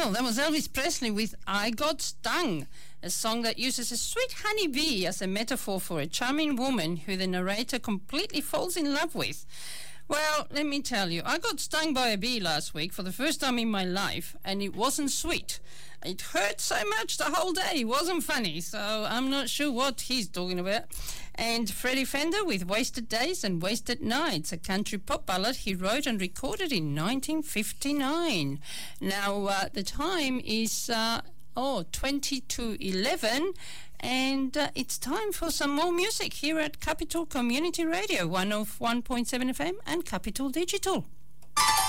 Well, that was Elvis Presley with I Got Stung, a song that uses a sweet honeybee as a metaphor for a charming woman who the narrator completely falls in love with. Well, let me tell you, I got stung by a bee last week for the first time in my life, and it wasn't sweet. It hurt so much the whole day, it wasn't funny, so I'm not sure what he's talking about. And Freddie Fender with Wasted Days and Wasted Nights, a country pop ballad he wrote and recorded in 1959. Now, the time is 20 to 11, and it's time for some more music here at Capital Community Radio, 101.7 FM and Capital Digital.